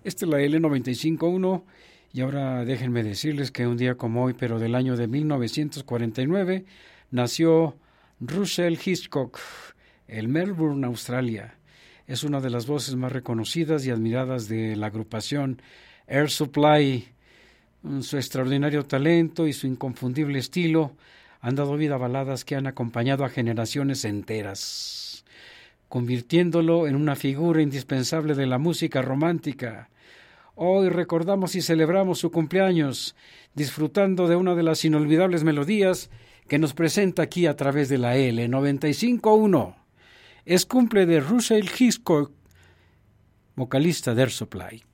Esta es la L95.1 y ahora déjenme decirles que un día como hoy, pero del año de 1949, nació Russell Hitchcock, en Melbourne, Australia. Es una de las voces más reconocidas y admiradas de la agrupación Air Supply. Su extraordinario talento y su inconfundible estilo han dado vida a baladas que han acompañado a generaciones enteras, convirtiéndolo en una figura indispensable de la música romántica. Hoy recordamos y celebramos su cumpleaños, disfrutando de una de las inolvidables melodías que nos presenta aquí a través de la L95.1. Es cumple de Russell Hitchcock, vocalista de Air Supply.